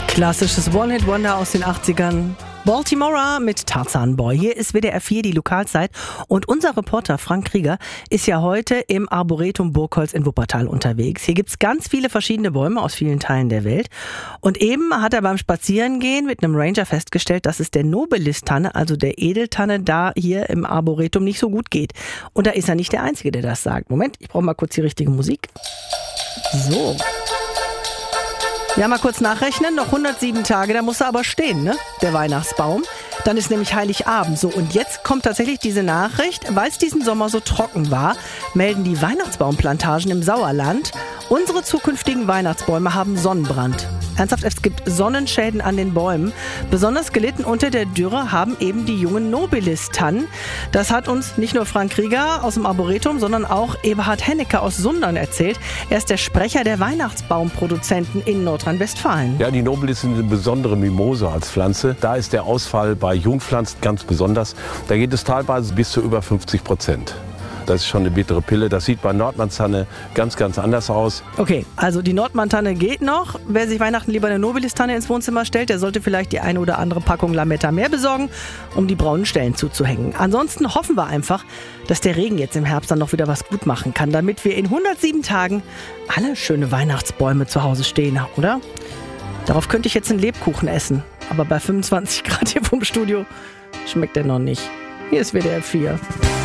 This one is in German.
Klassisches One-Hit-Wonder aus den 80ern. Baltimora mit Tarzan Boy. Hier ist WDR 4, die Lokalzeit. Und unser Reporter Frank Krieger ist ja heute im Arboretum Burgholz in Wuppertal unterwegs. Hier gibt's ganz viele verschiedene Bäume aus vielen Teilen der Welt. Und eben hat er beim Spazierengehen mit einem Ranger festgestellt, dass es der Nobilis-Tanne, also der Edeltanne, da hier im Arboretum nicht so gut geht. Und da ist er nicht der Einzige, der das sagt. Moment, ich brauche mal kurz die richtige Musik. So. Ja, mal kurz nachrechnen, noch 107 Tage, da muss er aber stehen, ne? Der Weihnachtsbaum. Dann ist nämlich Heiligabend. So, und jetzt kommt tatsächlich diese Nachricht, weil es diesen Sommer so trocken war, melden die Weihnachtsbaumplantagen im Sauerland, unsere zukünftigen Weihnachtsbäume haben Sonnenbrand. Ernsthaft, es gibt Sonnenschäden an den Bäumen. Besonders gelitten unter der Dürre haben eben die jungen Nobilis-Tannen. Das hat uns nicht nur Frank Krieger aus dem Arboretum, sondern auch Eberhard Hennecke aus Sundern erzählt. Er ist der Sprecher der Weihnachtsbaumproduzenten in Nordrhein-Westfalen. Ja, die Nobilis sind eine besondere Mimose als Pflanze. Da ist der Ausfall bei Jungpflanzen ganz besonders. Da geht es teilweise bis zu über 50%. Das ist schon eine bittere Pille. Das sieht bei Nordmannstanne ganz, ganz anders aus. Okay, also die Nordmanntanne geht noch. Wer sich Weihnachten lieber eine Nobilis-Tanne ins Wohnzimmer stellt, der sollte vielleicht die eine oder andere Packung Lametta mehr besorgen, um die braunen Stellen zuzuhängen. Ansonsten hoffen wir einfach, dass der Regen jetzt im Herbst dann noch wieder was gut machen kann, damit wir in 107 Tagen alle schöne Weihnachtsbäume zu Hause stehen, oder? Darauf könnte ich jetzt einen Lebkuchen essen. Aber bei 25 Grad hier vom Studio schmeckt der noch nicht. Hier ist WDR 4.